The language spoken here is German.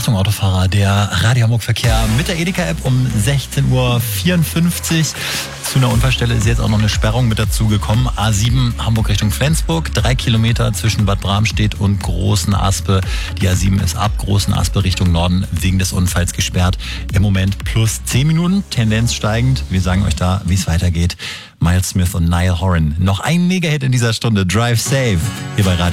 Achtung Autofahrer, der Radio Hamburg Verkehr mit der Edeka-App um 16.54 Uhr. Zu einer Unfallstelle ist jetzt auch noch eine Sperrung mit dazu gekommen. A7 Hamburg Richtung Flensburg, 3 Kilometer zwischen Bad Bramstedt und Großen Aspe. Die A7 ist ab Großen Aspe Richtung Norden wegen des Unfalls gesperrt. Im Moment plus 10 Minuten, Tendenz steigend. Wir sagen euch da, wie es weitergeht. Miles Smith und Niall Horan. Noch ein Mega-Hit in dieser Stunde, Drive Safe, hier bei Radio